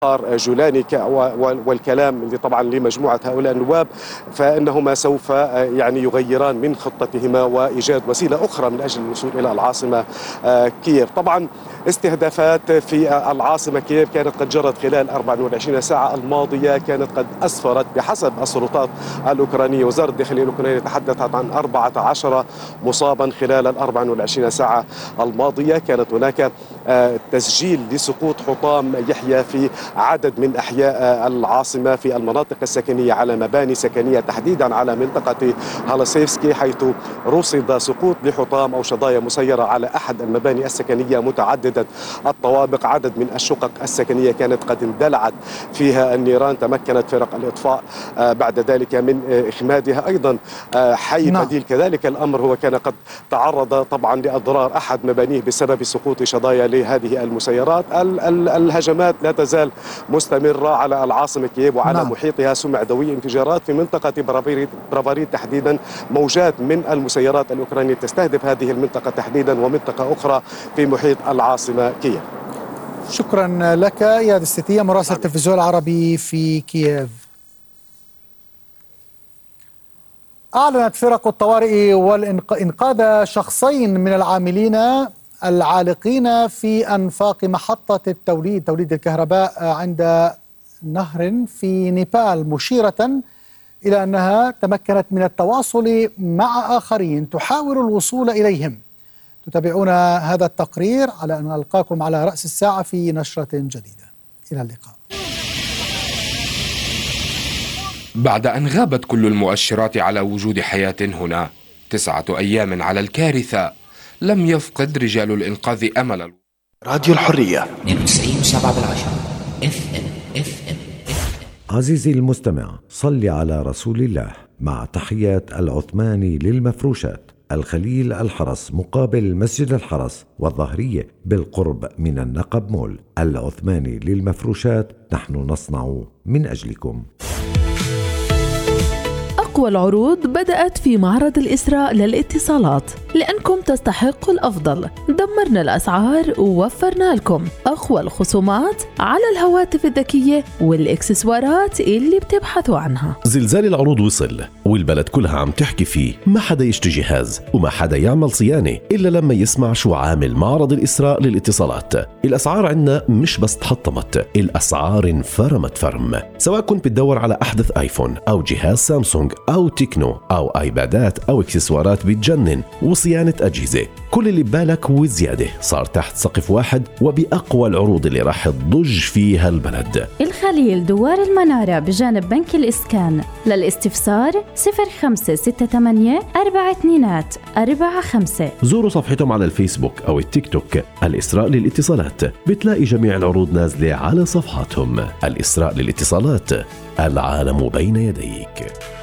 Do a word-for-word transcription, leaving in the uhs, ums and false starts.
جولاني والكلام اللي طبعا لمجموعة هؤلاء النواب، فإنهما سوف يعني يغيران من خطتهما وإيجاد وسيلة أخرى من أجل الوصول إلى العاصمة كييف. طبعا استهدافات في العاصمة كييف كانت قد جرت خلال أربع وعشرين ساعة الماضية، كانت قد أسفرت بحسب السلطات الأوكرانية. وزارة الداخلية الأوكرانية تحدثت عن أربعة عشر مصابا خلال الأربع وعشرين ساعة الماضية. كانت هناك تسجيل لسقوط حطام يحيى في عدد من أحياء العاصمة في المناطق السكنية على مباني سكنية، تحديدا على منطقة هالسيفسكي، حيث رصد سقوط لحطام أو شظايا مسيرة على أحد المباني السكنية متعددة الطوابق. عدد من الشقق السكنية كانت قد اندلعت فيها النيران، تمكنت فرق الإطفاء بعد ذلك من إخمادها. أيضا حي فديل كذلك الأمر، هو كان قد تعرض طبعا لأضرار أحد مبانيه بسبب سقوط شظايا لهذه المسيرات. الهجمات لا تزال مستمرة على العاصمة كييف وعلى نعم. محيطها. سمع دوي انفجارات في منطقة برافاريد تحديدا، موجات من المسيرات الأوكرانية تستهدف هذه المنطقة تحديدا ومنطقة أخرى في محيط العاصمة كييف. شكرا لك إياد الستية مراسل التلفزيون العربي في كييف. أعلنت فرق الطوارئ والإنقاذ شخصين من العاملين العالقين في أنفاق محطة التوليد توليد الكهرباء عند نهر في نيبال، مشيرة إلى أنها تمكنت من التواصل مع آخرين تحاول الوصول إليهم. تتابعون هذا التقرير على أن ألقاكم على رأس الساعة في نشرة جديدة. إلى اللقاء. بعد أن غابت كل المؤشرات على وجود حياة هنا، تسعة أيام على الكارثة، لم يفقد رجال الإنقاذ أمل. راديو الحرية اثنين وتسعين وسبعة بالعشرة اف ام اف ام. عزيزي المستمع، صل على رسول الله. مع تحيات العثماني للمفروشات، الخليل الحرس مقابل مسجد الحرس والظهرية بالقرب من النقب مول. العثماني للمفروشات، نحن نصنع من أجلكم. أقوى العروض بدأت في معرض الإسراء للاتصالات، لأنكم تستحقوا الأفضل. دمرنا الأسعار ووفرنا لكم أقوى الخصومات على الهواتف الذكية والإكسسوارات اللي بتبحثوا عنها. زلزال العروض وصل والبلد كلها عم تحكي فيه. ما حدا يشتري جهاز وما حدا يعمل صيانة إلا لما يسمع شو عامل معرض الإسراء للاتصالات. الأسعار عنا مش بس تحطمت، الأسعار انفرمت فرم. سواء كنت بتدور على أحدث آيفون أو جهاز سامسونج أو تكنو أو آيبادات أو إكسسوارات بتجنن وصيانة أجهزة، كل اللي ببالك وزيادة صار تحت سقف واحد وبأقوى العروض اللي راح تضج فيها البلد. الخليل دوار المنارة بجانب بنك الإسكان. للاستفسار صفر خمسة ستة ثمانية أربعة اثنين أربعة خمسة. زوروا صفحتهم على الفيسبوك أو التيك توك الإسراء للاتصالات، بتلاقي جميع العروض نازلة على صفحاتهم. الإسراء للاتصالات، العالم بين يديك.